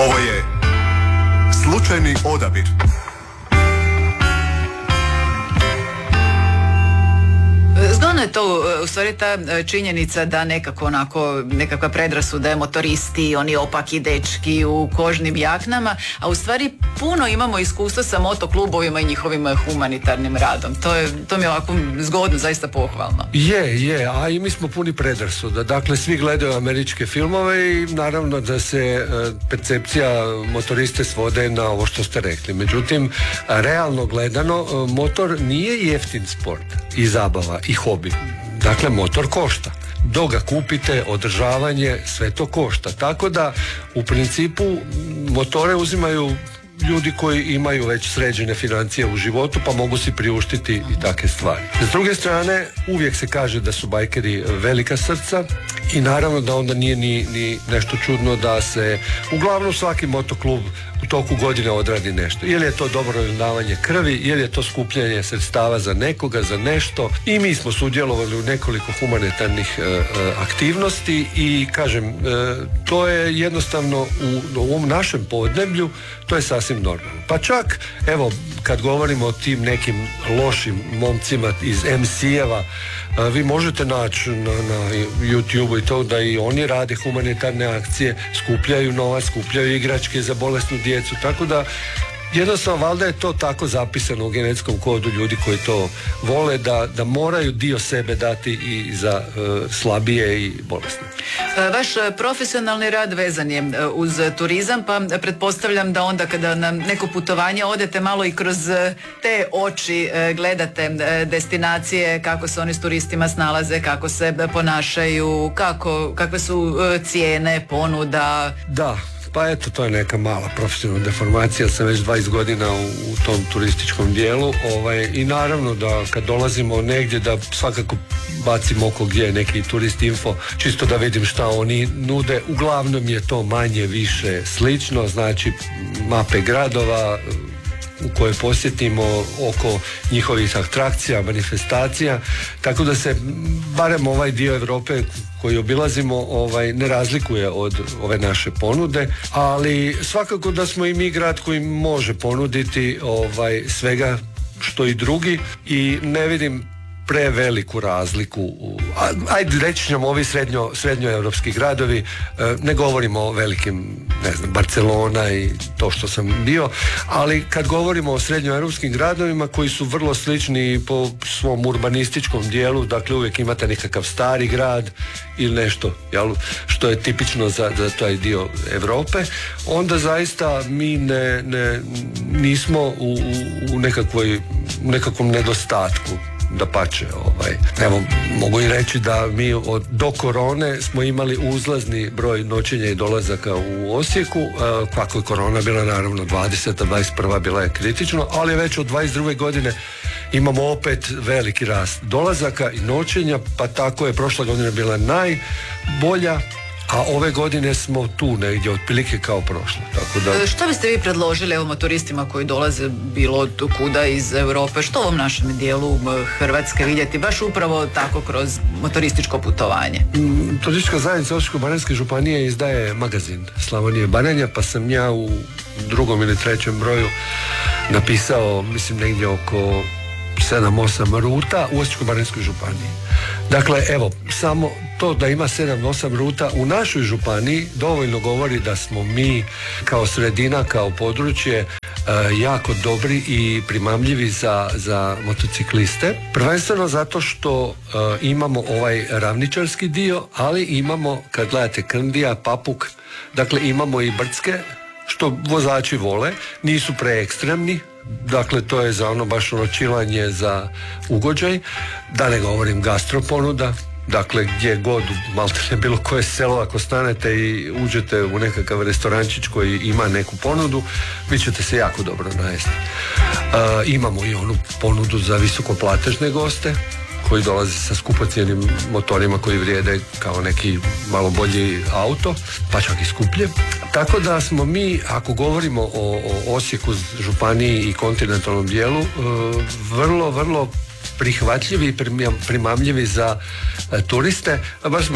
Ovo je slučajni odabir. Zgodno je to, u stvari ta činjenica da nekako onako, nekakva predrasuda je motoristi, oni opaki dečki u kožnim jaknama, a u stvari puno imamo iskustva sa motoklubovima i njihovim humanitarnim radom. To mi je ovako zgodno, zaista pohvalno. Je, a i mi smo puni predrasuda. Dakle, svi gledaju američke filmove i naravno da se percepcija motoriste svode na ovo što ste rekli. Međutim, realno gledano, motor nije jeftin sport i zabava i hobi. Dakle, motor košta. Dok ga kupite, održavanje, sve to košta. Tako da, u principu, motore uzimaju ljudi koji imaju već sređene financije u životu, pa mogu si priuštiti i takve stvari. S druge strane, uvijek se kaže da su bajkeri velika srca i naravno da onda nije ni nešto čudno da se uglavnom svaki motoklub u toku godine odradi nešto. Je li je to dobrovoljno davanje krvi, je li je to skupljanje sredstava za nekoga, za nešto. I mi smo sudjelovali u nekoliko humanitarnih aktivnosti i kažem, to je jednostavno u ovom našem podneblju, to je sasvim normalno. Pa čak, evo, kad govorimo o tim nekim lošim momcima iz MC-eva, vi možete naći na YouTube-u i to da i oni rade humanitarne akcije, skupljaju novac, skupljaju igračke za bolesnu djecu, tako da jednostavno valjda je to tako zapisano u genetskom kodu ljudi koji to vole, da moraju dio sebe dati i za slabije i bolesne. Vaš profesionalni rad vezan je uz turizam, pa pretpostavljam da onda kada na neko putovanje odete malo i kroz te oči gledate destinacije, kako se oni s turistima snalaze, kako se ponašaju, kakve su cijene, ponuda. Da. Pa eto, to je neka mala profesionalna deformacija, sam već 20 godina u tom turističkom dijelu i naravno da kad dolazimo negdje da svakako bacim oko gdje je neki turist info, čisto da vidim šta oni nude. Uglavnom je to manje više slično, znači mape gradova u koje posjetimo, oko njihovih atrakcija, manifestacija, tako da se barem ovaj dio Europe koji obilazimo ne razlikuje od ove naše ponude, ali svakako da smo i mi grad koji može ponuditi svega što i drugi i ne vidim preveliku razliku. Ajde reći ćemo ovi srednjoevropski gradovi, ne govorimo o velikim, ne znam, Barcelona i to što sam bio, ali kad govorimo o srednjoevropskim gradovima koji su vrlo slični po svom urbanističkom dijelu, dakle uvijek imate nekakav stari grad ili nešto, jel, što je tipično za taj dio Europe, onda zaista mi nismo u nekakvom nedostatku. Dapače, evo, mogu i reći da mi do korone smo imali uzlazni broj noćenja i dolazaka u Osijeku, kako je korona bila naravno 20. 21. bila je kritično, ali već od 22. godine imamo opet veliki rast dolazaka i noćenja, pa tako je prošla godina bila najbolja, a ove godine smo tu negdje otprilike kao prošle. Tako da... Što biste vi predložili evo motoristima koji dolaze bilo od kuda iz Europe, što u ovom našem dijelu Hrvatske vidjeti baš upravo tako kroz motorističko putovanje? Turistička zajednica Osječko-baranjske županije izdaje magazin Slavonije Baranja, pa sam ja u 2. ili 3. broju napisao, mislim, negdje oko 7-8 ruta u Osječko-baranjskoj županiji. Dakle, evo, samo to da ima 7-8 ruta u našoj županiji dovoljno govori da smo mi kao sredina, kao područje jako dobri i primamljivi za motocikliste. Prvenstveno zato što imamo ovaj ravničarski dio, ali imamo, kad gledate Krndija, Papuk, dakle imamo i brdske, što vozači vole, nisu preekstremni. Dakle, to je za baš čilanje za ugođaj, da ne govorim gastroponuda, dakle gdje god, malte ne bilo koje selo, ako stanete i uđete u nekakav restorančić koji ima neku ponudu, vi ćete se jako dobro najesti. Imamo i onu ponudu za visokoplatežne goste, koji dolaze sa skupocijenim motorima koji vrijede kao neki malo bolji auto, pa čak i skuplje. Tako da smo mi, ako govorimo o Osijeku, županiji i kontinentalnom dijelu, vrlo, vrlo prihvatljivi i primamljivi za turiste. Baš smo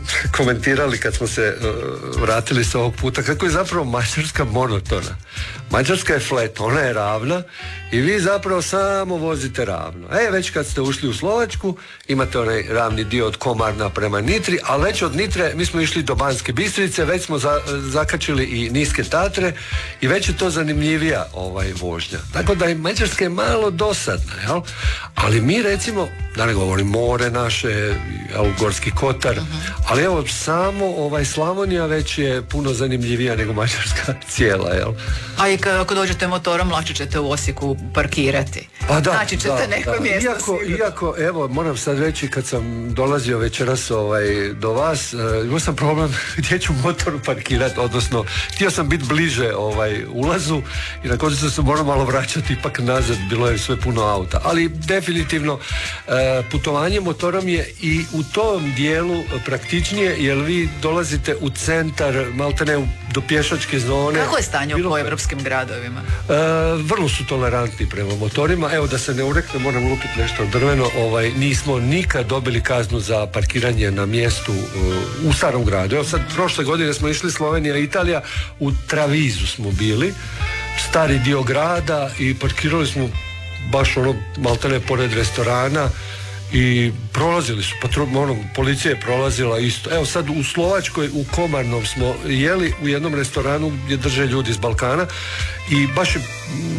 komentirali kad smo se vratili s ovog puta, kako je zapravo Mađarska monotona. Mađarska je flat, ona je ravna i vi zapravo samo vozite ravno. Već kad ste ušli u Slovačku, imate onaj ravni dio od Komarna prema Nitri, ali već od Nitre mi smo išli do Banske Bistrice, već smo zakačili i Niske Tatre i već je to zanimljivija vožnja. Tako da i Mađarska je malo dosadna, jel? Ali mi recimo, da ne govorim more naše, Gorski Kotar, ali evo samo Slavonija već je puno zanimljivija nego Mađarska cijela, jel? A i ako dođete motorom, lakše ćete u Osijeku parkirati. Pa da, znači ćete neko mjesto iako, evo, moram sad reći, kad sam dolazio večeras do vas, imao sam problem gdje ću motoru parkirati, odnosno htio sam biti bliže ulazu i na koncu sam se morao malo vraćati ipak nazad, bilo je sve puno auta. Ali definitivno putovanje motorom je i u tom dijelu praktičnije, jer vi dolazite u centar, maltene do pješačke zone. Kako je stanje po evropskim gradovima? Vrlo su tolerantni prema motorima. Evo, da se ne urekne, moram lupiti nešto drveno. Nismo nikad dobili kaznu za parkiranje na mjestu u starom gradu. Evo sad, prošle godine smo išli Slovenija i Italija, u Travizu smo bili, stari dio grada, i parkirali smo baš maltene pored restorana i prolazili su, policija je prolazila isto. Evo sad u Slovačkoj, u Komarnom smo jeli u jednom restoranu gdje drže ljudi iz Balkana i baš je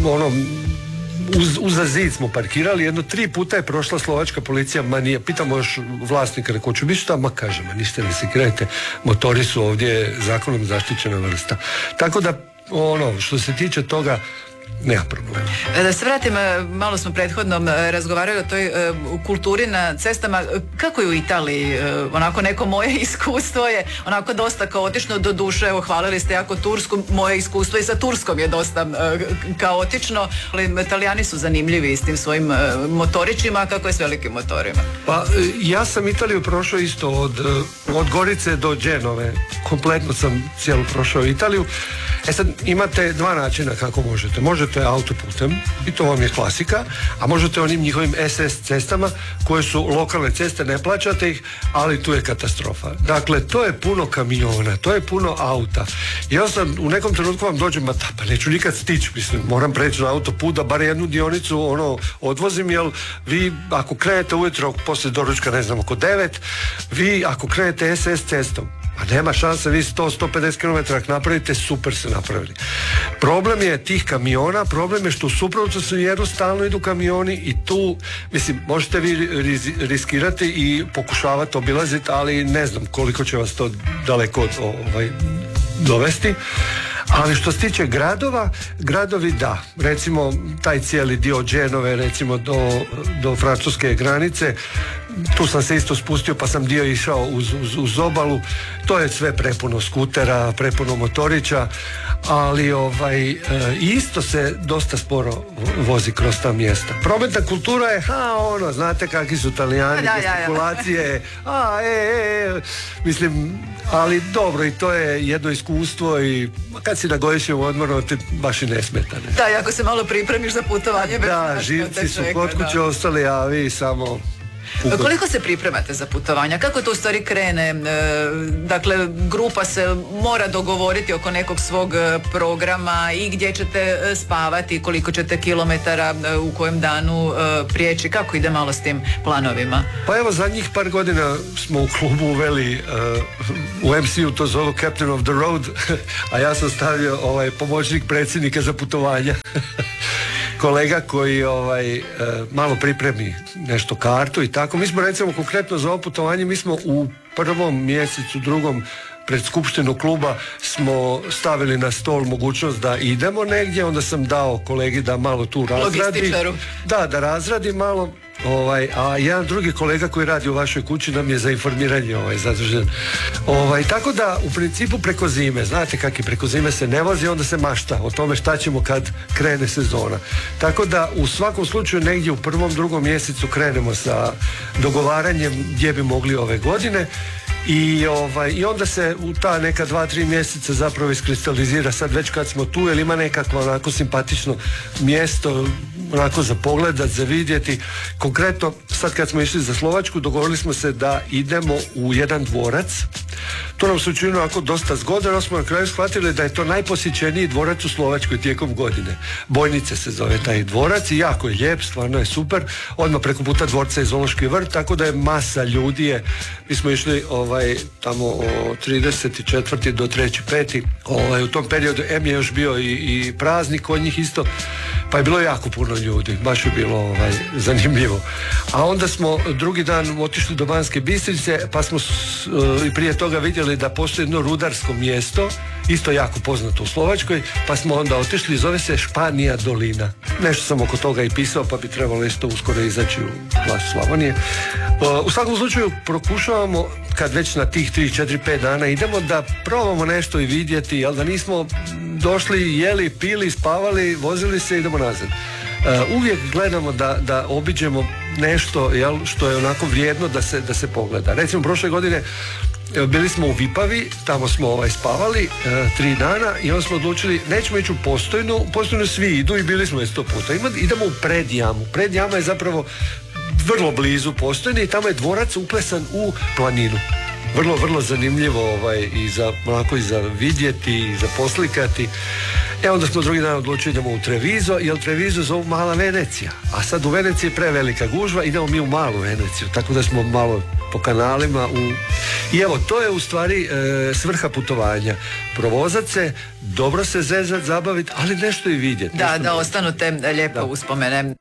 uza zid smo parkirali, 3 puta je prošla slovačka policija, pitamo još vlasnika, rekao ću biti šta, kaže, ništa ne se krenete, motori su ovdje zakonom zaštićena vrsta. Tako da, što se tiče toga, nema problema. Da se vratim, malo smo prethodno razgovarali o toj kulturi na cestama. Kako je u Italiji? Onako neko moje iskustvo je onako dosta kaotično, do duše, evo, hvalili ste jako Tursku, moje iskustvo i sa Turskom je dosta kaotično, ali Italijani su zanimljivi s tim svojim motorićima. Kako je s velikim motorima? Pa ja sam Italiju prošao isto od Gorice do Dženove, kompletno sam cijelu prošao Italiju. Sad imate 2 načina kako možete autoputem, i to vam je klasika, a možete onim njihovim SS cestama koje su lokalne ceste, ne plaćate ih, ali tu je katastrofa. Dakle, to je puno kamiona, to je puno auta. Ja sam u nekom trenutku vam dođem, pa neću nikad stići, moram preći na autoput da bar jednu dionicu odvozim, jer vi ako krenete ujutro poslije doručka, ne znam, oko 9, vi ako krenete SS cestom, a nema šanse, vi 100-150 km napravite, super se napravili. Problem je tih kamiona, problem je što u suprotnom smjeru stalno idu kamioni i tu, možete vi riskirati i pokušavati obilaziti, ali ne znam koliko će vas to daleko dovesti. Ali što se tiče gradovi da, recimo taj cijeli dio Dženove, recimo do francuske granice, tu sam se isto spustio pa sam dio išao uz obalu, to je sve prepuno skutera, prepuno motorića, ali isto se dosta sporo vozi kroz ta mjesta. Prometna kultura je, znate kakvi su Italijani, gestikulacije, ali dobro, i to je jedno iskustvo i kad si na godišnjem odmoru ti baš i ne smeta. Ne? Da, i ako se malo pripremiš za putovanje, da, živci su kod kuće ostali, a vi samo... Koliko se pripremate za putovanja? Kako to u stvari krene? Dakle, grupa se mora dogovoriti oko nekog svog programa i gdje ćete spavati, koliko ćete kilometara u kojem danu prijeći. Kako ide malo s tim planovima? Pa evo, zadnjih par godina smo u klubu uveli, u MC-u to zovu Captain of the Road, a ja sam stavio pomoćnik predsjednika za putovanja. Kolega koji malo pripremi nešto kartu i tako. Mi smo recimo konkretno za ovo putovanje, mi smo u 1. mjesecu, 2. pred skupštinu kluba smo stavili na stol mogućnost da idemo negdje, onda sam dao kolegi da malo tu razradi. Da razradi malo. A jedan drugi kolega koji radi u vašoj kući nam je za informiranje zadužen. Tako da u principu preko zime, znate kako preko zime se ne vozi, onda se mašta o tome šta ćemo kad krene sezona. Tako da u svakom slučaju negdje u 1. 2. mjesecu krenemo sa dogovaranjem gdje bi mogli ove godine I onda se u ta neka 2-3 mjeseca zapravo iskristalizira sad već kad smo tu, jer ima nekakvo onako simpatično mjesto onako za pogledat, za vidjeti. Konkretno sad kad smo išli za Slovačku dogovorili smo se da idemo u jedan dvorac. To nam se učinilo onako dosta zgodno, jer smo na kraju shvatili da je to najposjećeniji dvorac u Slovačkoj tijekom godine. Bojnice se zove taj dvorac i jako je lijep, stvarno je super. Odmah preko puta dvorca je zoološki vrt, tako da je masa ljudi mi smo išli tamo o 34. do 3. 5. U tom periodu je još bio i praznik kod njih isto, pa je bilo jako puno ljudi, baš je bilo zanimljivo. A onda smo drugi dan otišli do Banske Bistrice, pa smo i prije toga vidjeli da postoji jedno rudarsko mjesto, isto jako poznato u Slovačkoj, pa smo onda otišli, zove se Španija dolina. Nešto sam oko toga i pisao, pa bi trebalo isto uskoro izaći u Glas Slavonije. U svakom slučaju prokušavamo, kad već na tih 3, 4, 5 dana idemo, da probamo nešto i vidjeti, jel da nismo došli, jeli, pili, spavali, vozili se i idemo nazad. Uvijek gledamo da obiđemo nešto, jel, što je onako vrijedno da se pogleda. Recimo prošle godine bili smo u Vipavi, tamo smo spavali 3 dana i onda smo odlučili nećemo ići u Postojnu. U Postojnu svi idu i bili smo 100 puta. Idemo u Predjamu. Predjama je zapravo vrlo blizu Postojne i tamo je dvorac uklesan u planinu. Vrlo, vrlo zanimljivo i za vidjeti i za poslikati. Onda smo drugi dan odlučili idemo u Treviso, jer Treviso zovu Mala Venecija. A sad u Veneciji je prevelika gužva, idemo mi u Malu Veneciju, tako da smo malo po kanalima I evo, to je u stvari svrha putovanja. Provozat se, dobro se zezat, zabaviti, ali nešto i vidjeti. Da ostanu te lijepe uspomene.